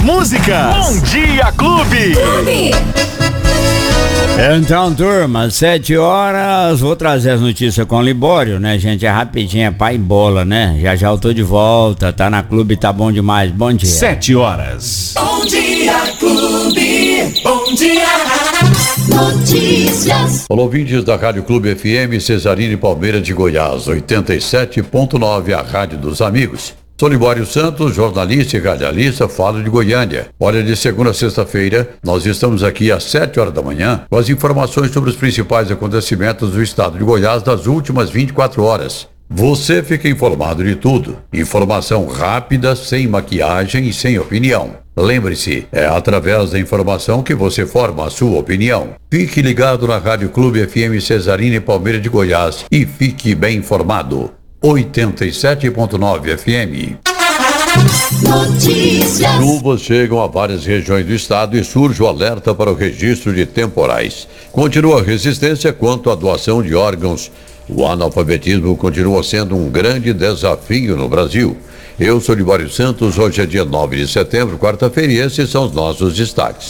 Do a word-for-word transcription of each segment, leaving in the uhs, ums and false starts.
músicas. Bom Dia Clube. Clube. Então, turma, sete horas, vou trazer as notícias com o Libório, né, gente? É rapidinho, é pai e bola, né? Já já eu tô de volta, tá na Clube, tá bom demais. Bom dia. Sete horas. Bom Dia Clube. Bom dia. Notícias. Olá, ouvintes da Rádio Clube F M, Cesarine Palmeira de Goiás, oitenta e sete ponto nove, a Rádio dos Amigos. Sou Libório Santos, jornalista e radialista, falo de Goiânia. Olha, de segunda a sexta-feira, nós estamos aqui às sete horas da manhã com as informações sobre os principais acontecimentos do estado de Goiás das últimas vinte e quatro horas. Você fica informado de tudo. Informação rápida, sem maquiagem e sem opinião. Lembre-se, é através da informação que você forma a sua opinião. Fique ligado na Rádio Clube F M Cesarine Palmeira de Goiás e fique bem informado. oitenta e sete ponto nove F M. Notícias. Chuvas chegam a várias regiões do estado e surge o alerta para o registro de temporais. Continua a resistência quanto à doação de órgãos. O analfabetismo continua sendo um grande desafio no Brasil. Eu sou Libório Santos, hoje é dia nove de setembro, quarta-feira, e esses são os nossos destaques.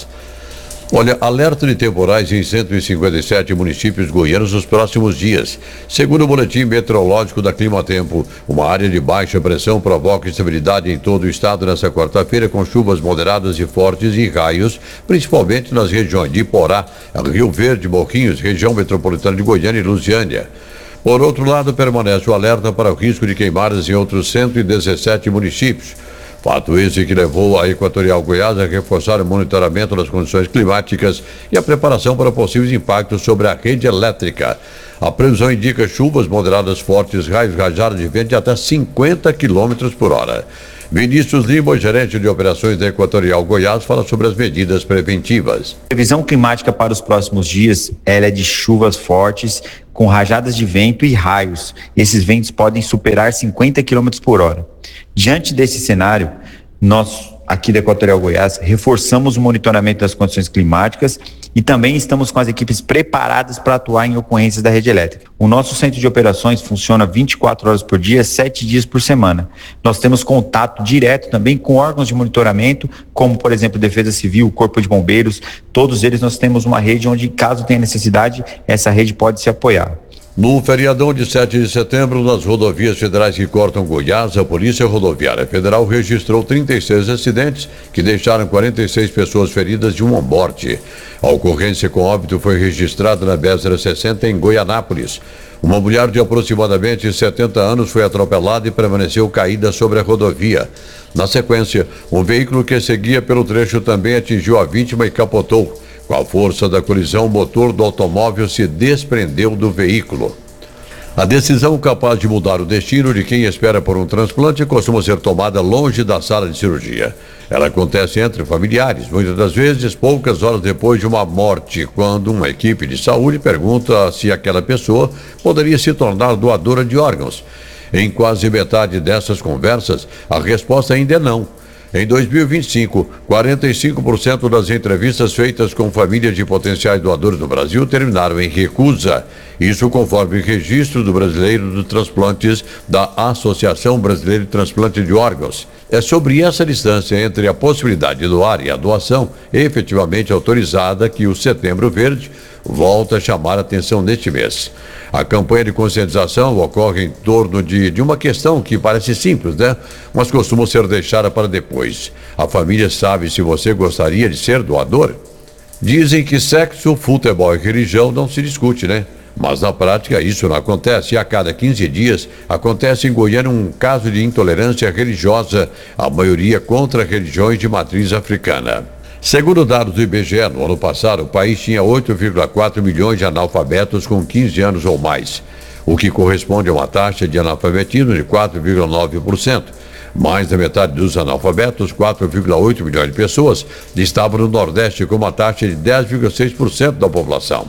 Olha, alerta de temporais em cento e cinquenta e sete municípios goianos nos próximos dias. Segundo o boletim meteorológico da Climatempo, uma área de baixa pressão provoca instabilidade em todo o estado nesta quarta-feira, com chuvas moderadas e fortes e raios, principalmente nas regiões de Iporá, Rio Verde, Morrinhos, região metropolitana de Goiânia e Lusiânia. Por outro lado, permanece o alerta para o risco de queimadas em outros cento e dezessete municípios. Fato esse que levou a Equatorial Goiás a reforçar o monitoramento das condições climáticas e a preparação para possíveis impactos sobre a rede elétrica. A previsão indica chuvas moderadas fortes, raios rajadas de vento de até cinquenta quilômetros por hora. Vinícius Lima, gerente de operações da Equatorial Goiás, fala sobre as medidas preventivas. A previsão climática para os próximos dias ela é de chuvas fortes, com rajadas de vento e raios. Esses ventos podem superar cinquenta quilômetros por hora. Diante desse cenário, nós, aqui da Equatorial Goiás, reforçamos o monitoramento das condições climáticas e também estamos com as equipes preparadas para atuar em ocorrências da rede elétrica. O nosso centro de operações funciona vinte e quatro horas por dia, sete dias por semana. Nós temos contato direto também com órgãos de monitoramento, como, por exemplo, Defesa Civil, Corpo de Bombeiros. Todos eles nós temos uma rede onde, caso tenha necessidade, essa rede pode se apoiar. No feriadão de sete de setembro, nas rodovias federais que cortam Goiás, a Polícia Rodoviária Federal registrou trinta e seis acidentes que deixaram quarenta e seis pessoas feridas de uma morte. A ocorrência com óbito foi registrada na B zero sessenta em Goianápolis. Uma mulher de aproximadamente setenta anos foi atropelada e permaneceu caída sobre a rodovia. Na sequência, um veículo que seguia pelo trecho também atingiu a vítima e capotou. Com a força da colisão, o motor do automóvel se desprendeu do veículo. A decisão capaz de mudar o destino de quem espera por um transplante costuma ser tomada longe da sala de cirurgia. Ela acontece entre familiares, muitas das vezes poucas horas depois de uma morte, quando uma equipe de saúde pergunta se aquela pessoa poderia se tornar doadora de órgãos. Em quase metade dessas conversas, a resposta ainda é não. Em dois mil e vinte e cinco, quarenta e cinco por cento das entrevistas feitas com famílias de potenciais doadores no Brasil terminaram em recusa. Isso conforme o registro do brasileiro de transplantes da Associação Brasileira de Transplante de Órgãos. É sobre essa distância entre a possibilidade de doar e a doação efetivamente autorizada que o Setembro Verde volta a chamar a atenção neste mês. A campanha de conscientização ocorre em torno de, de uma questão que parece simples, né? Mas costuma ser deixada para depois. A família sabe se você gostaria de ser doador? Dizem que sexo, futebol e religião não se discute, né? Mas na prática isso não acontece e a cada quinze dias acontece em Goiânia um caso de intolerância religiosa, a maioria contra religiões de matriz africana. Segundo dados do I B G E, no ano passado, o país tinha oito vírgula quatro milhões de analfabetos com quinze anos ou mais, o que corresponde a uma taxa de analfabetismo de quatro vírgula nove por cento. Mais da metade dos analfabetos, quatro vírgula oito milhões de pessoas, estavam no Nordeste com uma taxa de dez vírgula seis por cento da população.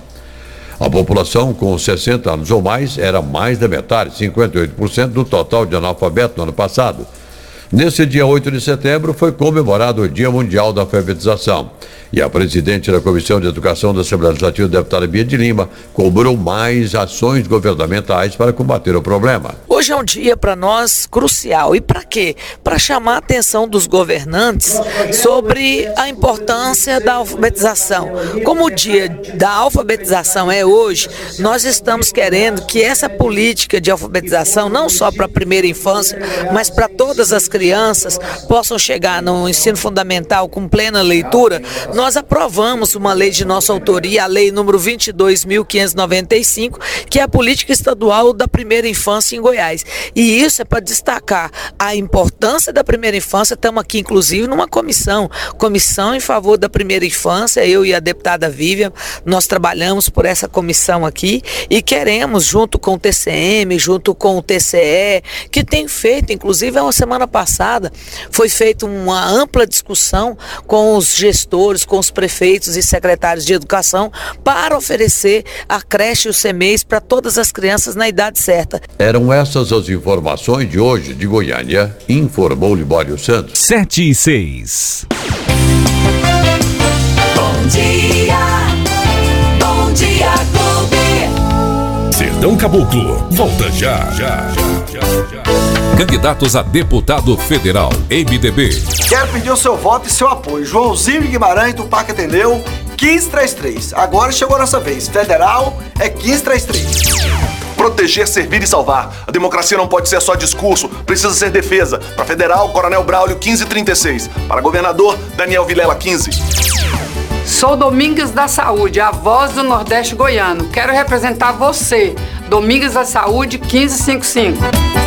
A população com sessenta anos ou mais era mais da metade, cinquenta e oito por cento do total de analfabetos no ano passado. Nesse dia oito de setembro foi comemorado o Dia Mundial da Alfabetização. E a presidente da Comissão de Educação da Assembleia Legislativa, deputada Bia de Lima, cobrou mais ações governamentais para combater o problema. Hoje é um dia para nós crucial. E para quê? Para chamar a atenção dos governantes sobre a importância da alfabetização. Como o dia da alfabetização é hoje, nós estamos querendo que essa política de alfabetização, não só para a primeira infância, mas para todas as crianças, possam chegar no ensino fundamental com plena leitura. Nós aprovamos uma lei de nossa autoria, a lei número vinte e dois mil quinhentos e noventa e cinco, que é a política estadual da primeira infância em Goiás. E isso é para destacar a importância da primeira infância. Estamos aqui, inclusive, numa comissão, comissão em favor da primeira infância, eu e a deputada Vivian, nós trabalhamos por essa comissão aqui e queremos, junto com o T C M, junto com o T C E, que tem feito, inclusive, uma semana passada, foi feita uma ampla discussão com os gestores, com os prefeitos e secretários de educação para oferecer a creche e o C M E I S para todas as crianças na idade certa. Eram essas as informações de hoje de Goiânia, informou Libório Santos. Sete e seis. Bom dia, bom dia, Clube. Sertão Caboclo, volta já, já, já, já, já. Candidatos a deputado federal, M D B. Quero pedir o seu voto e seu apoio. Joãozinho Guimarães do Parque Atendeu, quinze trinta e três. Agora chegou a nossa vez. Federal é quinze trinta e três. Proteger, servir e salvar. A democracia não pode ser só discurso, precisa ser defesa. Para federal, Coronel Braulio, quinze trinta e seis. Para governador, Daniel Vilela, quinze. Sou Domingues da Saúde, a voz do Nordeste goiano. Quero representar você. Domingues da Saúde, quinze cinquenta e cinco.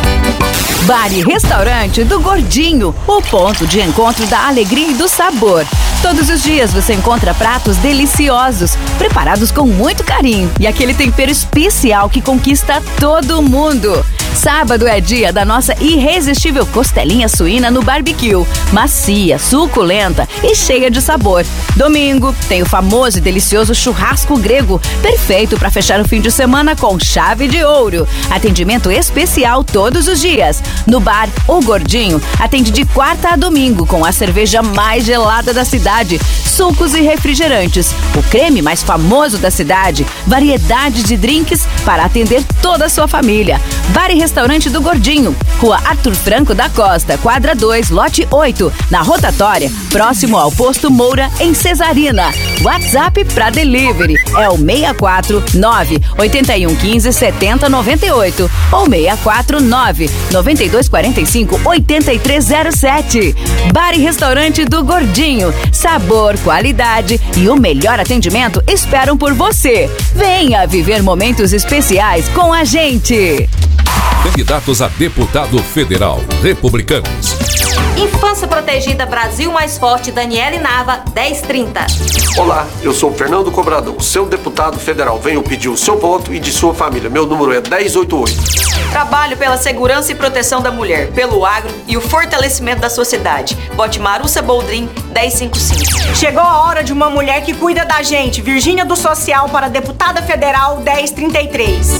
Bar e Restaurante do Gordinho, o ponto de encontro da alegria e do sabor. Todos os dias você encontra pratos deliciosos, preparados com muito carinho e aquele tempero especial que conquista todo mundo. Sábado é dia da nossa irresistível costelinha suína no barbecue, macia, suculenta e cheia de sabor. Domingo tem o famoso e delicioso churrasco grego, perfeito para fechar o fim de semana com chave de ouro. Atendimento especial todos os dias. No bar O Gordinho, atende de quarta a domingo com a cerveja mais gelada da cidade, sucos e refrigerantes, o creme mais famoso da cidade, variedade de drinks para atender toda a sua família. Bar e Restaurante do Gordinho, Rua Arthur Franco da Costa, quadra dois, lote oito, na rotatória, próximo ao posto Moura, em Cesarina. WhatsApp para delivery é o seis quatro nove, oito um um cinco, sete zero nove oito ou seis quatro nove, nove dois quatro cinco, oito três zero sete. Bar e Restaurante do Gordinho, sabor, qualidade e o melhor atendimento esperam por você. Venha viver momentos especiais com a gente. Candidatos a deputado federal, republicanos. Infância Protegida Brasil Mais Forte, Daniele Nava, dez trinta. Olá, eu sou Fernando Cobrador, seu deputado federal. Venho pedir o seu voto e de sua família. Meu número é dez oitenta e oito. Trabalho pela segurança e proteção da mulher, pelo agro e o fortalecimento da sociedade. Vote Marussa Boldrin, dez cinquenta e cinco. Chegou a hora de uma mulher que cuida da gente. Virgínia do Social para deputada federal, dez trinta e três.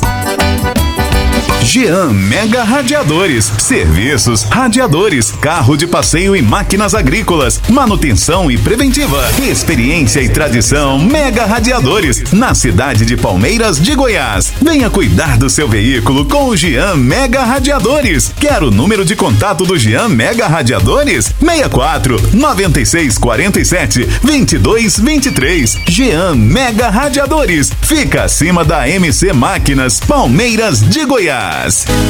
Jean Mega Radiadores, serviços, radiadores, carro de passeio e máquinas agrícolas, manutenção e preventiva, experiência e tradição. Mega Radiadores, na cidade de Palmeiras de Goiás. Venha cuidar do seu veículo com o Jean Mega Radiadores. Quer o número de contato do Jean Mega Radiadores? seis quatro nove seis quatro sete, dois dois dois três. Jean Mega Radiadores, fica acima da M C Máquinas, Palmeiras de Goiás.